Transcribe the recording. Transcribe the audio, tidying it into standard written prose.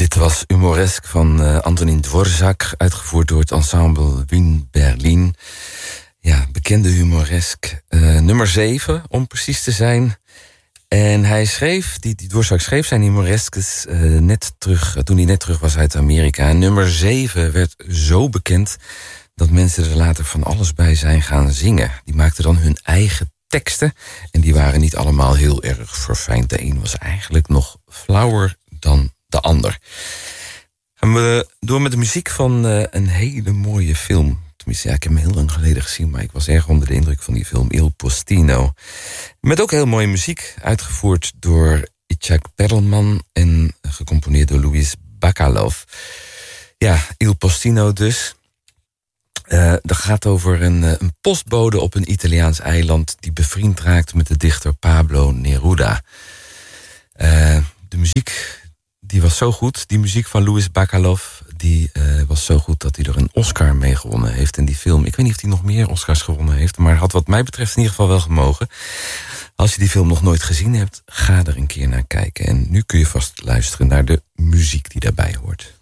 Dit was Humoresk van Antonín Dvořák, uitgevoerd door het ensemble Wien Berlin. Ja, bekende Humoresk. Nummer 7, om precies te zijn. En hij schreef, die Dvořák schreef zijn Humoreskes net terug, toen hij net terug was uit Amerika. En nummer 7 werd zo bekend dat mensen er later van alles bij zijn gaan zingen. Die maakten dan hun eigen teksten en die waren niet allemaal heel erg verfijnd. De een was eigenlijk nog flauwer dan de ander. Gaan we door met de muziek van een hele mooie film. Tenminste, ja, ik heb hem heel lang geleden gezien, maar ik was erg onder de indruk van die film Il Postino. Met ook heel mooie muziek, uitgevoerd door Itzhak Perlman en gecomponeerd door Louis Bacalov. Ja, Il Postino dus. Dat gaat over een postbode op een Italiaans eiland die bevriend raakt met de dichter Pablo Neruda. De muziek die was zo goed, die muziek van Louis Bacalov, die was zo goed dat hij er een Oscar mee gewonnen heeft. En die film, ik weet niet of hij nog meer Oscars gewonnen heeft, maar had wat mij betreft in ieder geval wel gemogen. Als je die film nog nooit gezien hebt, ga er een keer naar kijken. En nu kun je vast luisteren naar de muziek die daarbij hoort.